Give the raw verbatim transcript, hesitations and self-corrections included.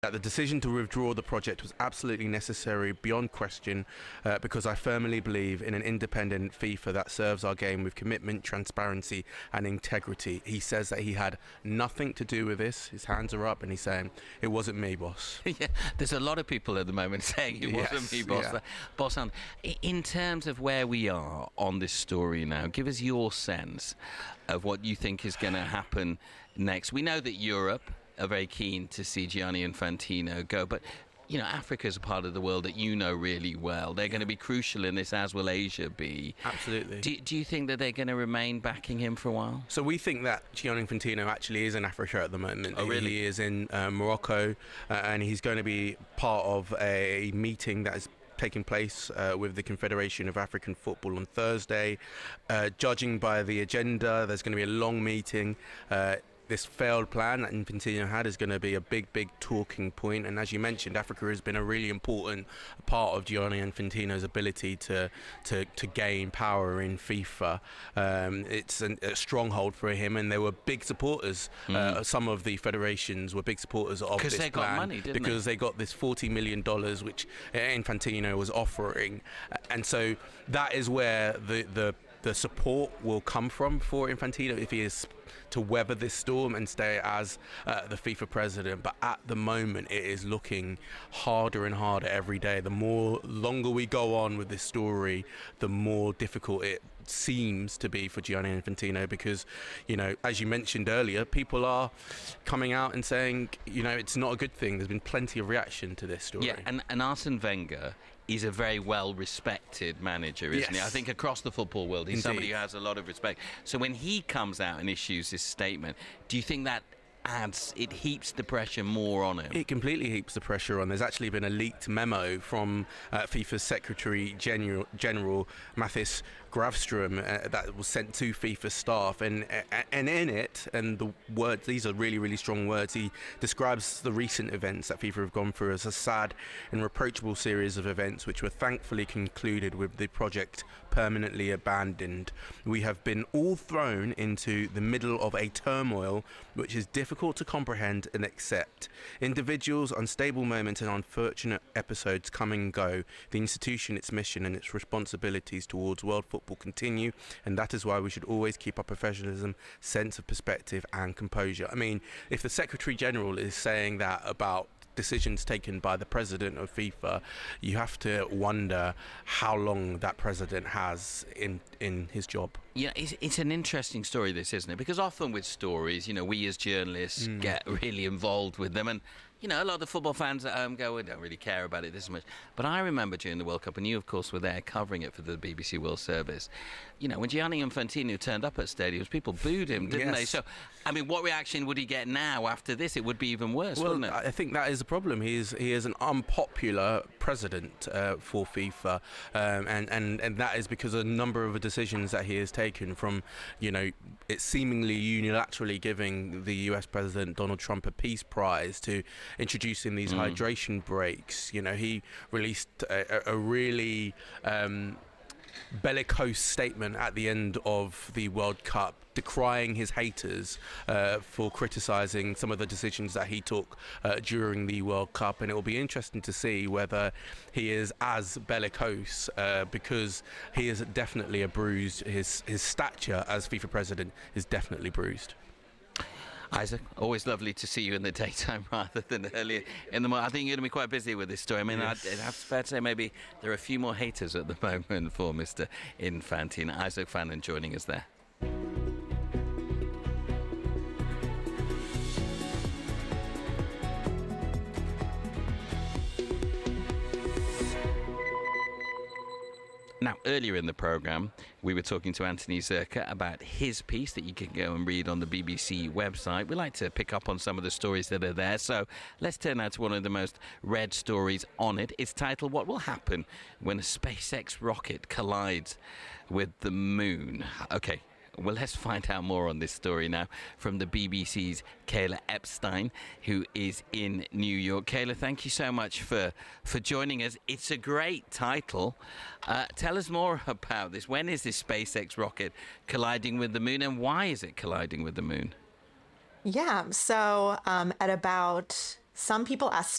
that the decision to withdraw the project was absolutely necessary beyond question uh, because I firmly believe in an independent FIFA that serves our game with commitment, transparency and integrity. He says that he had nothing to do with this. His hands are up and he's saying, it wasn't me, boss. Yeah, there's a lot of people at the moment saying it Yes, wasn't me, boss. yeah. Boss, Hunt, in terms of where we are on this story now, give us your sense of what you think is going to happen next. We know that Europe are very keen to see Gianni Infantino go, but you know, Africa is a part of the world that you know really well. They're going to be crucial in this, as will Asia be. Absolutely. Do, do you think that they're going to remain backing him for a while? So we think that Gianni Infantino actually is in Africa at the moment. Oh, really? He is in uh, Morocco, uh, and he's going to be part of a meeting that is taking place uh, with the Confederation of African Football on Thursday. Uh, judging by the agenda, there's going to be a long meeting. Uh, This failed plan that Infantino had is going to be a big, big talking point. And as you mentioned, Africa has been a really important part of Gianni Infantino's ability to to, to gain power in FIFA. Um, it's an, a stronghold for him, and there were big supporters. Mm. Uh, some of the federations were big supporters of this they plan. got money, didn't because they? they got this forty million dollars, which Infantino was offering. And so that is where the, the, the support will come from for Infantino if he is to weather this storm and stay as uh, the FIFA president. But at the moment it is looking harder and harder every day. The more longer we go on with this story, the more difficult it seems to be for Gianni Infantino, because, you know, as you mentioned earlier, people are coming out and saying, you know, it's not a good thing. There's been plenty of reaction to this story. Yeah, and, and Arsene Wenger is a very well-respected manager, isn't Yes. he? I think across the football world, he's Indeed. somebody who has a lot of respect. So when he comes out and issues this statement, do you think that adds, it heaps the pressure more on him? It completely heaps the pressure on. There's actually been a leaked memo from uh, FIFA's Secretary General, General Mathis Gravstrom uh, that was sent to FIFA staff, and uh, and in it, and the words, these are really, really strong words, he describes the recent events that FIFA have gone through as a sad and reproachable series of events which were thankfully concluded with the project permanently abandoned. We have been all thrown into the middle of a turmoil which is difficult to comprehend and accept. Individuals, unstable moments and unfortunate episodes come and go. The institution, its mission and its responsibilities towards world football continue, and that is why we should always keep our professionalism, sense of perspective and composure. I mean, if the Secretary General is saying that about decisions taken by the president of FIFA, you have to wonder how long that president has in in his job. Yeah, it's, it's an interesting story, this, isn't it? Because often with stories, you know, we as journalists mm. get really involved with them, and you know, a lot of the football fans at home go, we don't really care about it this much. But I remember during the World Cup, and you, of course, were there covering it for the B B C World Service, you know, when Gianni Infantino turned up at stadiums, people booed him, didn't yes. they? So, I mean, what reaction would he get now after this? It would be even worse, well, wouldn't it? I think that is the problem. He is, he is an unpopular president uh, for FIFA, um, and, and, and that is because a number of the decisions that he has taken, from, you know, it's seemingly unilaterally giving the U S President Donald Trump a peace prize to introducing these mm. hydration breaks. You know, he released a, a really um, bellicose statement at the end of the World Cup, decrying his haters uh, for criticising some of the decisions that he took uh, during the World Cup. And it will be interesting to see whether he is as bellicose, uh, because he is definitely a bruised, his, his stature as FIFA president is definitely bruised. Isaac, always lovely to see you in the daytime rather than earlier in the morning. I think you're going to be quite busy with this story. I mean, yes. I'd, I'd have to fair to say maybe there are a few more haters at the moment for Mister Infantino. Isaac Fannin joining us there. Now, earlier in the programme, we were talking to Anthony Zerka about his piece that you can go and read on the B B C website. We like to pick up on some of the stories that are there, so let's turn now to one of the most read stories on it. It's titled, What Will Happen When a SpaceX Rocket Collides with the Moon? Okay. Well, let's find out more on this story now from the B B C's Kayla Epstein, who is in New York. Kayla, thank you so much for, for joining us. It's a great title. Uh, tell us more about this. When is this SpaceX rocket colliding with the moon, and why is it colliding with the moon? Yeah, so um, at about, some people estimate